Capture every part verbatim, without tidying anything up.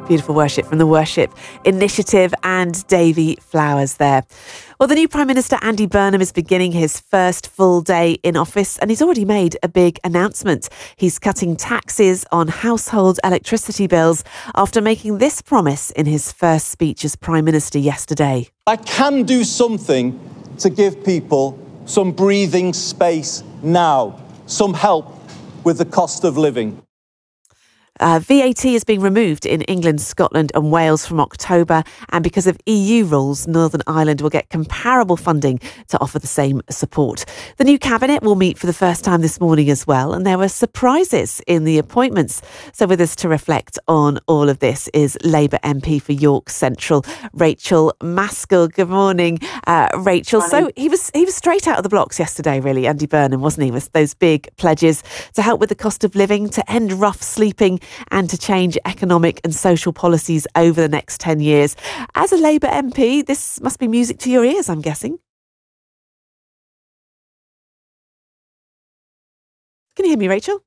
Beautiful worship from the Worship Initiative and Davy Flowers there. Well, the new Prime Minister, Andy Burnham, is beginning his first full day in office and he's already made a big announcement. He's cutting taxes on household electricity bills after making this promise in his first speech as Prime Minister yesterday. I can do something to give people some breathing space now, some help with the cost of living. Uh, V A T is being removed in England, Scotland and Wales from October, and because of E U rules, Northern Ireland will get comparable funding to offer the same support. The new cabinet will meet for the first time this morning as well, and there were surprises in the appointments. So with us to reflect on all of this is Labour M P for York Central, Rachel Maskell. Good morning, uh, Rachel. Morning. So he was he was straight out of the blocks yesterday, really, Andy Burnham, wasn't he, with those big pledges to help with the cost of living, to end rough sleeping and to change economic and social policies over the next ten years. As a Labour M P, this must be music to your ears, I'm guessing. Can you hear me, Rachel?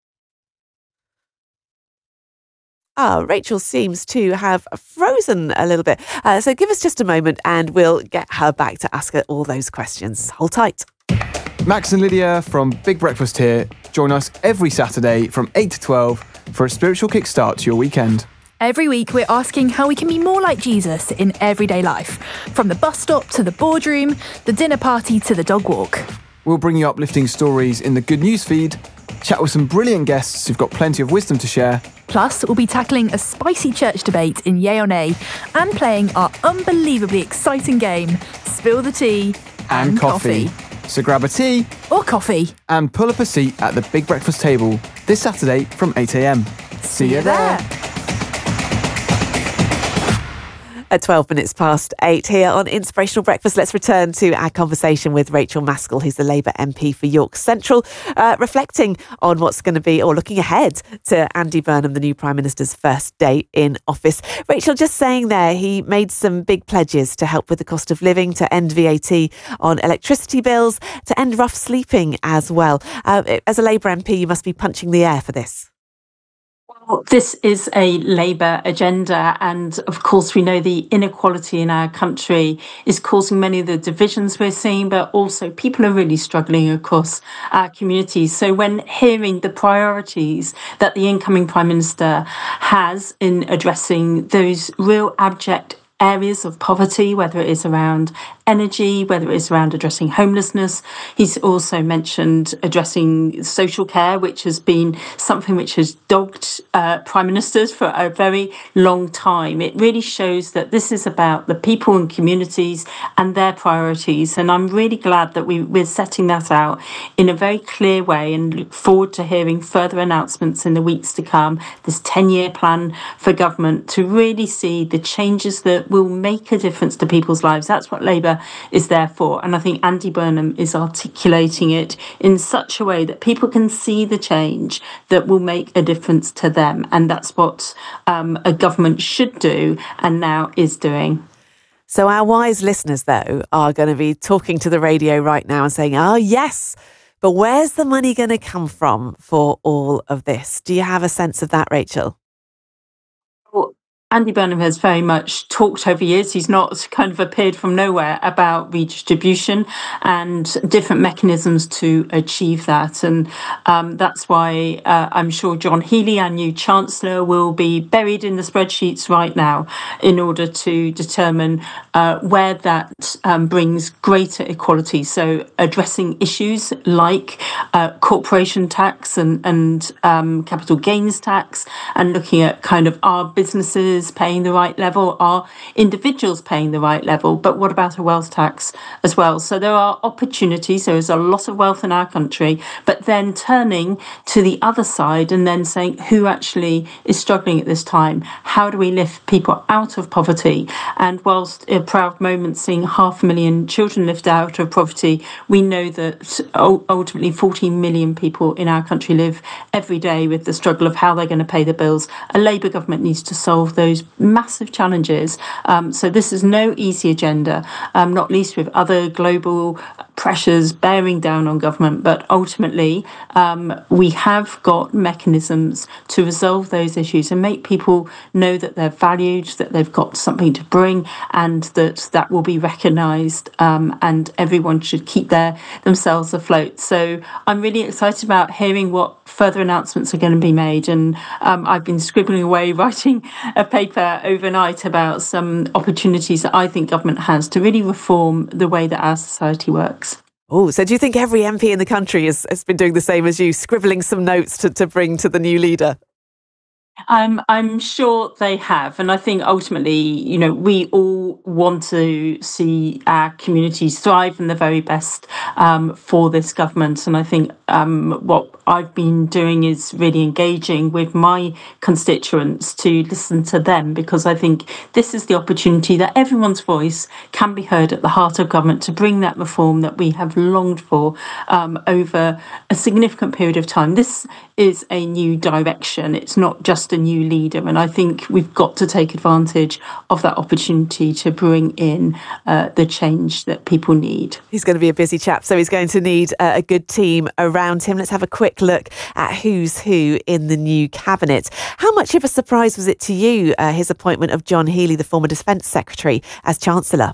Ah, Rachel seems to have frozen a little bit. Uh, so give us just a moment and we'll get her back to ask her all those questions. Hold tight. Max and Lydia from Big Breakfast here. Join us every Saturday from eight to twelve for a spiritual kickstart to your weekend. Every week we're asking how we can be more like Jesus in everyday life. From the bus stop to the boardroom, the dinner party to the dog walk. We'll bring you uplifting stories in the Good News feed, chat with some brilliant guests who've got plenty of wisdom to share. Plus, we'll be tackling a spicy church debate in Yay or Nay and playing our unbelievably exciting game, Spill the Tea and, and coffee. coffee. So grab a tea or coffee and pull up a seat at the Big Breakfast table this Saturday from eight a.m. See you there. At twelve minutes past eight here on Inspirational Breakfast, let's return to our conversation with Rachel Maskell, who's the Labour M P for York Central, uh, reflecting on what's going to be, or looking ahead to Andy Burnham, the new Prime Minister's first day in office. Rachel, just saying there, he made some big pledges to help with the cost of living, to end V A T on electricity bills, to end rough sleeping as well. Uh, as a Labour M P, you must be punching the air for this. Well, this is a Labour agenda, and of course we know the inequality in our country is causing many of the divisions we're seeing, but also people are really struggling across our communities. So when hearing the priorities that the incoming Prime Minister has in addressing those real abject areas of poverty, whether it is around energy, whether it is around addressing homelessness. He's also mentioned addressing social care, which has been something which has dogged uh, prime ministers for a very long time. It really shows that this is about the people and communities and their priorities. And I'm really glad that we, we're setting that out in a very clear way, and look forward to hearing further announcements in the weeks to come, this ten-year plan for government to really see the changes that will make a difference to people's lives. That's what Labour is there for. And I think Andy Burnham is articulating it in such a way that people can see the change that will make a difference to them. And that's what um, a government should do and now is doing. So our wise listeners, though, are going to be talking to the radio right now and saying, oh, yes, but where's the money going to come from for all of this? Do you have a sense of that, Rachel? Well, Andy Burnham has very much talked over years. He's not kind of appeared from nowhere about redistribution and different mechanisms to achieve that. And um, that's why uh, I'm sure John Healey, our new Chancellor, will be buried in the spreadsheets right now in order to determine uh, where that um, brings greater equality. So addressing issues like uh, corporation tax and, and um, capital gains tax, and looking at kind of our businesses paying the right level, are individuals paying the right level, but what about a wealth tax as well? So there are opportunities. There is a lot of wealth in our country, but then turning to the other side and then saying who actually is struggling at this time? How do we lift people out of poverty? And whilst a proud moment seeing half a million children lifted out of poverty, we know that ultimately fourteen million people in our country live every day with the struggle of how they're going to pay the bills. A Labour government needs to solve those massive challenges. Um, so this is no easy agenda, um, not least with other global pressures bearing down on government, but ultimately um, we have got mechanisms to resolve those issues and make people know that they're valued, that they've got something to bring, and that that will be recognised, um, and everyone should keep their themselves afloat. So I'm really excited about hearing what further announcements are going to be made, and um, I've been scribbling away writing a paper overnight about some opportunities that I think government has to really reform the way that our society works. Oh, so do you think every M P in the country has, has been doing the same as you, scribbling some notes to, to bring to the new leader? Um, I'm sure they have. And I think ultimately, you know, we all want to see our communities thrive and the very best um, for this government. And I think um, what I've been doing is really engaging with my constituents to listen to them, because I think this is the opportunity that everyone's voice can be heard at the heart of government to bring that reform that we have longed for um, over a significant period of time. This is a new direction. It's not just a new leader, and I think we've got to take advantage of that opportunity to bring in uh, the change that people need. He's going to be a busy chap, so he's going to need uh, a good team around him. Let's have a quick look at who's who in the new cabinet. How much of a surprise was it to you, uh, his appointment of John Healey, the former Defence Secretary, as Chancellor?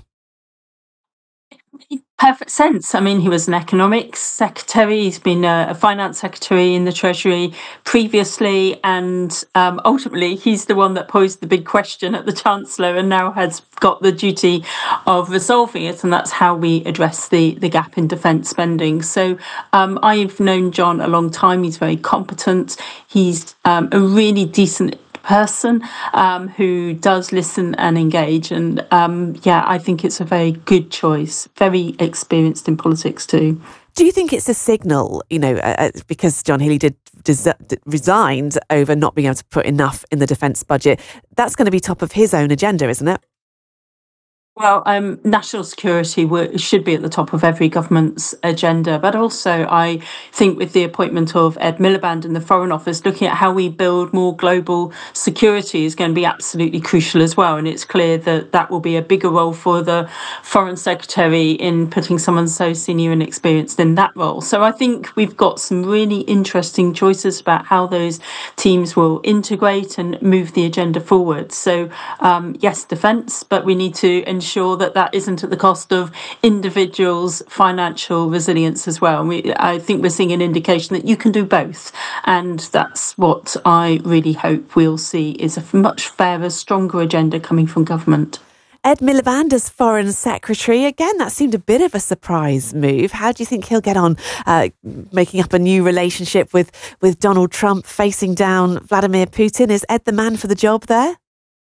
Perfect sense. I mean, he was an economics secretary. He's been a, a finance secretary in the Treasury previously, and um, ultimately he's the one that posed the big question at the Chancellor and now has got the duty of resolving it, and that's how we address the, the gap in defence spending. So um, I've known John a long time. He's very competent. He's um, a really decent person um, who does listen and engage, and um, yeah, I think it's a very good choice. Very experienced in politics too. Do you think it's a signal, you know, uh, because John Healey did des- resigned over not being able to put enough in the defence budget? That's going to be top of his own agenda, isn't it? Well, um, national security w- should be at the top of every government's agenda, but also I think with the appointment of Ed Miliband in the Foreign Office, looking at how we build more global security is going to be absolutely crucial as well. And it's clear that that will be a bigger role for the Foreign Secretary in putting someone so senior and experienced in that role. So I think we've got some really interesting choices about how those teams will integrate and move the agenda forward. So um, yes, defence, but we need to ensure ensure that that isn't at the cost of individuals' financial resilience as well. We, I think we're seeing an indication that you can do both, and that's what I really hope we'll see is a much fairer, stronger agenda coming from government. Ed Miliband as Foreign Secretary, again, that seemed a bit of a surprise move. How do you think he'll get on uh, making up a new relationship with, with Donald Trump, facing down Vladimir Putin? Is Ed the man for the job there?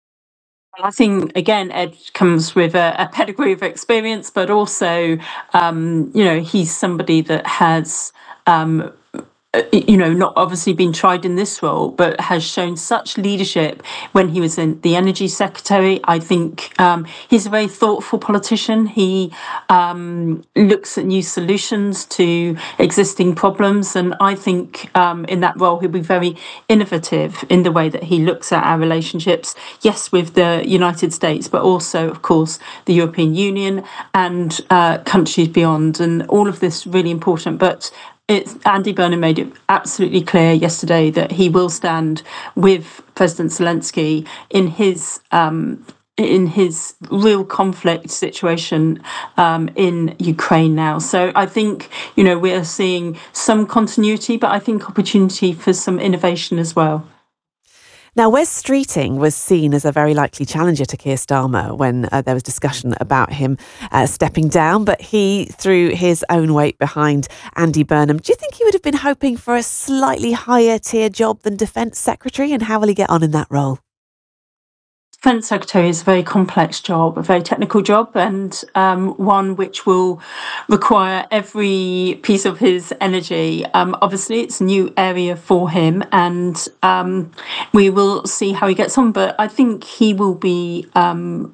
I think, again, Ed comes with a, a pedigree of experience, but also, um, you know, he's somebody that has, um, you know, not obviously been tried in this role, but has shown such leadership when he was in the energy secretary. I think um, he's a very thoughtful politician. He um, looks at new solutions to existing problems. And I think um, in that role, he'll be very innovative in the way that he looks at our relationships, yes, with the United States, but also, of course, the European Union and uh, countries beyond. And all of this really important. But It's, Andy Burnham made it absolutely clear yesterday that he will stand with President Zelensky in his um, in his real conflict situation um, in Ukraine now. So I think, you know, we are seeing some continuity, but I think opportunity for some innovation as well. Now, Wes Streeting was seen as a very likely challenger to Keir Starmer when uh, there was discussion about him uh, stepping down, but he threw his own weight behind Andy Burnham. Do you think he would have been hoping for a slightly higher tier job than Defence Secretary, and how will he get on in that role? Defence Secretary is a very complex job, a very technical job, and um, one which will require every piece of his energy. Um, obviously, it's a new area for him, and um, we will see how he gets on. But I think he will be um,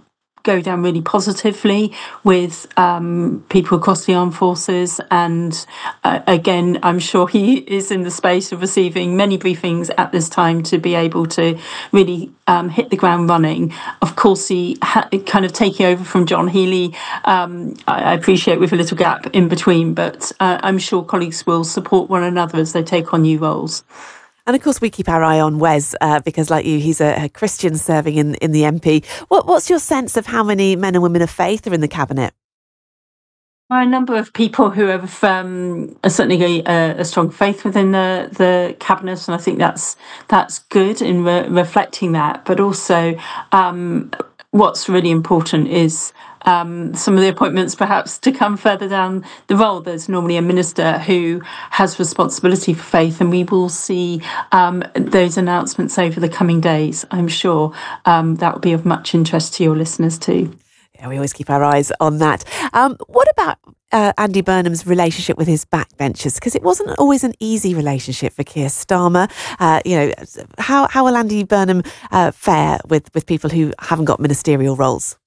go down really positively with um, people across the armed forces. And uh, again, I'm sure he is in the space of receiving many briefings at this time to be able to really um, hit the ground running. Of course, he ha- kind of taking over from John Healey. Um, I, I appreciate with a little gap in between, but uh, I'm sure colleagues will support one another as they take on new roles. And of course, we keep our eye on Wes uh, because, like you, he's a, a Christian serving in, in the M P. What, what's your sense of how many men and women of faith are in the cabinet? Well, a number of people who have um, certainly a, a strong faith within the, the cabinet, and I think that's that's good in re- reflecting that. But also, um, what's really important is Um, some of the appointments perhaps to come further down the road. There's normally a minister who has responsibility for faith, and we will see um, those announcements over the coming days. I'm sure um, that will be of much interest to your listeners too. Yeah, we always keep our eyes on that. Um, what about uh, Andy Burnham's relationship with his backbenchers? Because it wasn't always an easy relationship for Keir Starmer. Uh, you know, how how will Andy Burnham uh, fare with with people who haven't got ministerial roles?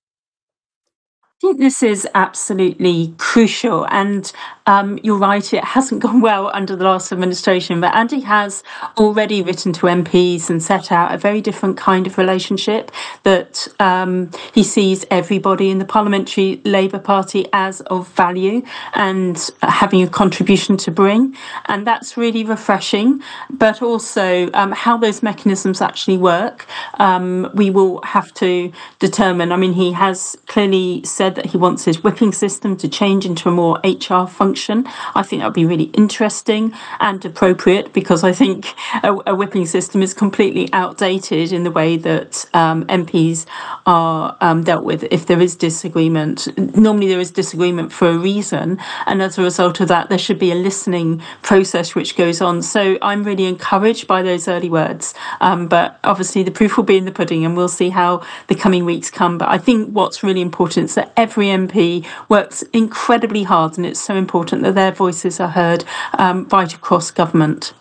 I think this is absolutely crucial, and um, you're right, it hasn't gone well under the last administration, but Andy has already written to M Ps and set out a very different kind of relationship, that um, he sees everybody in the Parliamentary Labour Party as of value and having a contribution to bring, and that's really refreshing. But also um, how those mechanisms actually work, um, we will have to determine. I mean, he has clearly said that he wants his whipping system to change into a more H R function. I think that would be really interesting and appropriate, because I think a, a whipping system is completely outdated in the way that um, M Ps are um, dealt with if there is disagreement. Normally there is disagreement for a reason, and as a result of that there should be a listening process which goes on. So I'm really encouraged by those early words, um, but obviously the proof will be in the pudding, and we'll see how the coming weeks come. But I think what's really important is that every M P works incredibly hard, and it's so important that their voices are heard um, right across government.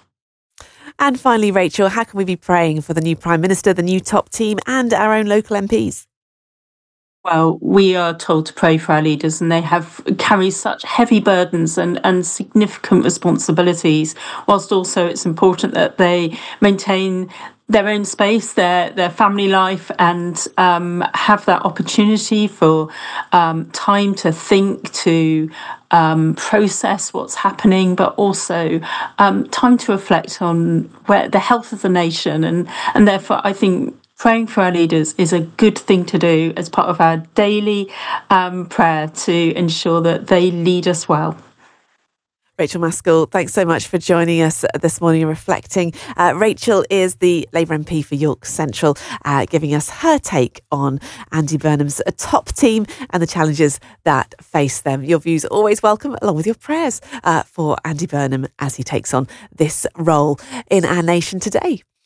And finally, Rachel, how can we be praying for the new Prime Minister, the new top team, and our own local M Ps? Well, we are told to pray for our leaders, and they have carry such heavy burdens and, and significant responsibilities, whilst also it's important that they maintain their own space, their their family life, and um, have that opportunity for um, time to think, to um, process what's happening, but also um, time to reflect on where the health of the nation. And, and therefore, I think praying for our leaders is a good thing to do as part of our daily um, prayer to ensure that they lead us well. Rachel Maskell, thanks so much for joining us this morning and reflecting. Uh, Rachel is the Labour M P for York Central, uh, giving us her take on Andy Burnham's top team and the challenges that face them. Your views are always welcome, along with your prayers uh, for Andy Burnham as he takes on this role in our nation today.